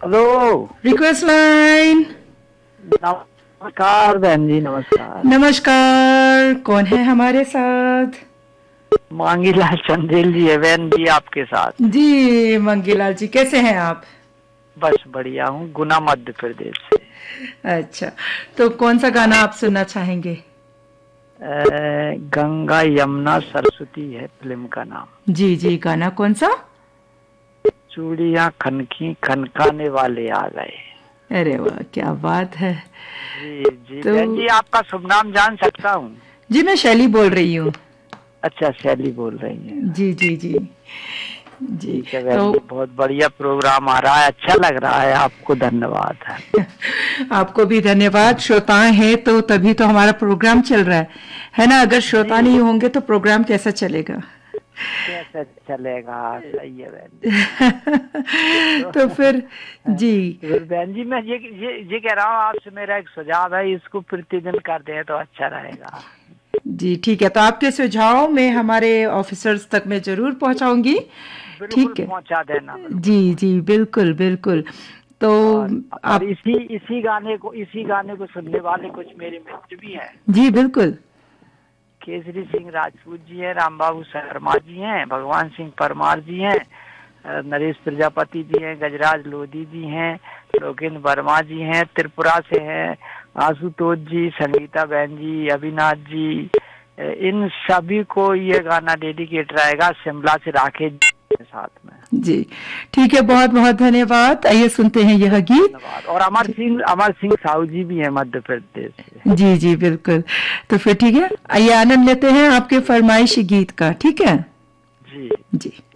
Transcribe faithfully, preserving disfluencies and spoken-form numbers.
Hello. Request line. नमस्कार बहन जी, नमस्कार। नमस्कार, कौन है हमारे साथ? मांगीलाल चंदेल जी है बहन जी आपके साथ। जी मंगीलाल जी, कैसे हैं आप? बस बढ़िया हूँ, गुना मध्य प्रदेश से। अच्छा, तो कौन सा गाना आप सुनना चाहेंगे? अ, गंगा यमुना सरस्वती है फिल्म का नाम। जी जी, गाना कौन सा? चूड़ियाँ खनकी खनकाने वाले आ गए। अरे वाह, क्या बात है। जी जी तो बहन जी, आपका शुभ नाम जान सकता हूँ? जी, मैं शैली बोल रही हूँ। अच्छा, शैली बोल रही हैं। जी जी जी जी। ठीक है तो बहन जी, बहुत बढ़िया प्रोग्राम आ रहा है, अच्छा लग रहा है, आपको धन्यवाद है। आपको भी धन्यवाद। श्रोताएं हैं तो तभी तो हमारा प्रोग्राम चल रहा है है ना? अगर श्रोता जी, नहीं होंगे तो प्रोग्राम कैसा चलेगा? कैसे चलेगा, सही है बहन जी। तो, तो फिर जी तो फिर बहन जी, मैं ये ये ये कह रहा हूँ आपसे, मेरा एक सुझाव है, इसको प्रतिदिन करते हैं तो अच्छा रहेगा। जी, ठीक है। तो आपके सुझाव मैं हमारे ऑफिसर्स तक मैं जरूर पहुंचाऊंगी। बिल्कुल ठीक है। पहुंचा देना, बिल्कुल जी पहुंचा। जी, बिल्कुल बिल्कुल। तो और और आप इसी इसी गाने को इसी गाने को सुनने वाले कुछ मेरे मित्र भी हैं। जी बिल्कुल। केसरी सिंह राजपूत जी हैं, राम बाबू शर्मा जी हैं, भगवान सिंह परमार जी हैं, अ, नरेश प्रजापति जी हैं, गजराज लोधी जी हैं, लोकेंद्र वर्मा जी हैं, त्रिपुरा से हैं, आशुतोष जी, संगीता बहन जी, अविनाश जी, अ, इन सभी को ये गाना डेडिकेट रहेगा, शिमला से राकेश जी के साथ में। जी ठीक है, बहुत बहुत धन्यवाद। आइए सुनते हैं यह गीत। धन्यवाद। और अमर जी सिंह अमर सिंह साहू जी भी हैं मध्य प्रदेश से। जी जी बिल्कुल। तो फिर ठीक है, आइए आनंद लेते हैं आपके फरमाइशी गीत का। ठीक है जी। जी।